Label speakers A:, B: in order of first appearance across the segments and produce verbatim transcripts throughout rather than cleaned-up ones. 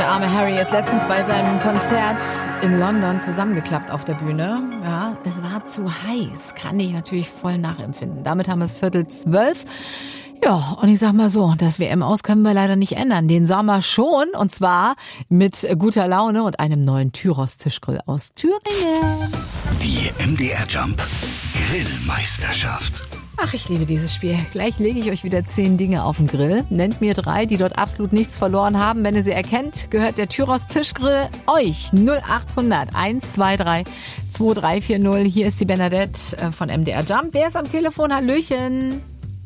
A: Der arme Harry ist letztens bei seinem Konzert in London zusammengeklappt auf der Bühne. Ja, es war zu heiß. Kann ich natürlich voll nachempfinden. Damit haben wir es Viertel zwölf. Ja, und ich sag mal so, das W M-Aus können wir leider nicht ändern. Den Sommer schon, und zwar mit guter Laune und einem neuen Tyros-Tischgrill aus Thüringen.
B: Die M D R Jump Grillmeisterschaft.
A: Ach, ich liebe dieses Spiel. Gleich lege ich euch wieder zehn Dinge auf den Grill. Nennt mir drei, die dort absolut nichts verloren haben. Wenn ihr sie erkennt, gehört der Tyros Tischgrill euch. null acht hundert eins zwei drei zwei drei vier null. Hier ist die Bernadette von M D R Jump. Wer ist am Telefon? Hallöchen.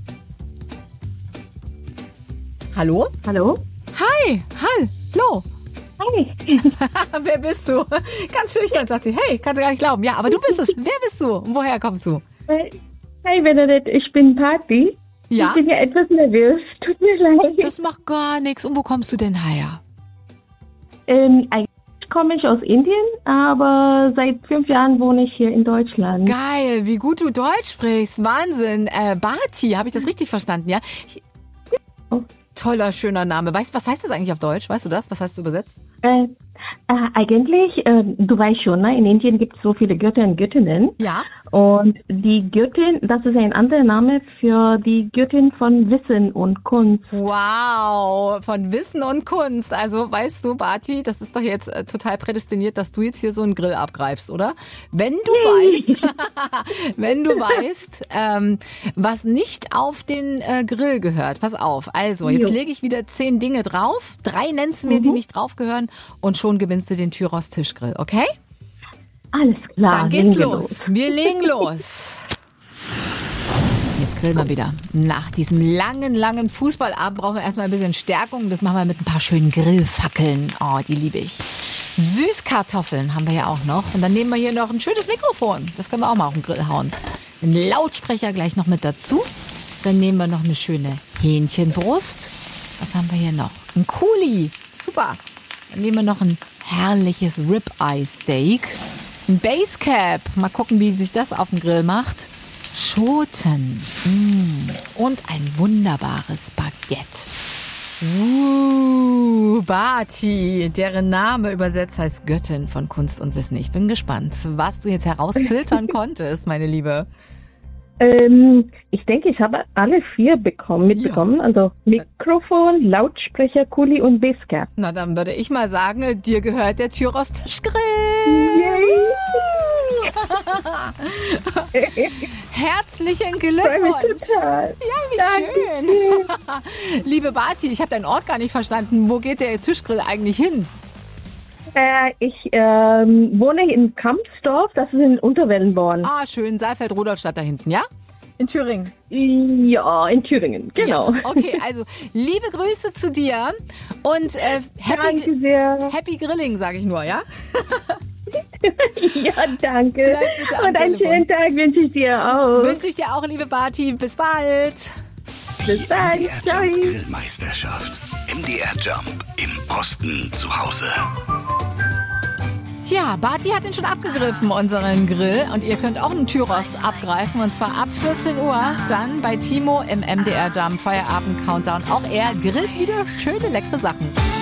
A: Hallo?
C: Hallo?
A: Hi. Hallo.
C: Hi.
A: Wer bist du? Ganz schüchtern, sagt sie. Hey, kannst du gar nicht glauben. Ja, aber du bist es. Wer bist du? Und woher kommst du?
C: Hi Bernadette, ich bin Patti.
A: Ja?
C: Ich bin ja etwas nervös. Tut mir leid.
A: Das macht gar nichts. Und wo kommst du denn her?
C: Ähm, eigentlich komme ich aus Indien, aber seit fünf Jahren wohne ich hier in Deutschland.
A: Geil, wie gut du Deutsch sprichst. Wahnsinn. Äh, Bati, habe ich das richtig verstanden, ja? Ich,
C: Oh.
A: Toller, schöner Name. Weißt du, was heißt das eigentlich auf Deutsch? Weißt du das? Was heißt du übersetzt?
C: Äh, äh, eigentlich, äh, du weißt schon, ne? In Indien gibt es so viele Götter und Göttinnen.
A: Ja.
C: Und die Göttin, das ist ein anderer Name für die Göttin von Wissen und Kunst.
A: Wow, von Wissen und Kunst. Also weißt du, Bati, das ist doch jetzt äh, total prädestiniert, dass du jetzt hier so einen Grill abgreifst, oder? Wenn du weißt, wenn du weißt, ähm, was nicht auf den äh, Grill gehört. Pass auf, also jetzt
C: Jo.
A: lege ich wieder zehn Dinge drauf. Drei nennst du mir,
C: Mhm.
A: die nicht drauf gehören, und schon gewinnst du den Tyros Tischgrill, okay?
C: Alles klar.
A: Dann geht's
C: legen wir
A: los. Wir legen los. Jetzt grillen wir wieder. Nach diesem langen, langen Fußballabend brauchen wir erstmal ein bisschen Stärkung. Das machen wir mit ein paar schönen Grillfackeln. Oh, die liebe ich. Süßkartoffeln haben wir ja auch noch. Und dann nehmen wir hier noch ein schönes Mikrofon. Das können wir auch mal auf den Grill hauen. Ein Lautsprecher gleich noch mit dazu. Dann nehmen wir noch eine schöne Hähnchenbrust. Was haben wir hier noch? Ein Kuli. Super. Dann nehmen wir noch ein herrliches Ribeye-Steak. Ein Basecap. Mal gucken, wie sich das auf dem Grill macht. Schoten. Mm. Und ein wunderbares Baguette. Uh, Bati, deren Name übersetzt heißt Göttin von Kunst und Wissen. Ich bin gespannt, was du jetzt herausfiltern konntest, meine Liebe.
C: Ähm, ich denke, ich habe alle vier bekommen, mitbekommen.
A: Ja.
C: Also Mikrofon, Lautsprecher, Kuli und Basecap.
A: Na, dann würde ich mal sagen, dir gehört der Tyros Tischgrill. Herzlichen Glückwunsch.
C: Total.
A: Ja, wie schön. Liebe Bati, ich habe deinen Ort gar nicht verstanden. Wo geht der Tischgrill eigentlich hin?
C: Äh, ich ähm, wohne in Kampsdorf, das ist in Unterwellenborn.
A: Ah, schön, Saalfeld-Rudolstadt da hinten, ja? In Thüringen.
C: Ja, in Thüringen, genau.
A: Ja, okay, also liebe Grüße zu dir und äh,
C: Danke
A: happy,
C: sehr.
A: happy Grilling, sage ich nur, ja?
C: Ja, danke.
A: Bleib bitte am
C: Und einen
A: Telefon.
C: schönen Tag wünsche ich dir auch.
A: Wünsche ich dir auch, liebe Bati. Bis bald.
C: Bis dann.
B: M D R
C: Ciao.
B: Jump Grillmeisterschaft. M D R Jump im Osten zu Hause.
A: Tja, Bati hat ihn schon abgegriffen, unseren Grill. Und ihr könnt auch einen Tyros abgreifen. Und zwar ab vierzehn Uhr. Dann bei Timo im M D R Jump Feierabend Countdown. Auch er grillt wieder schöne, leckere Sachen.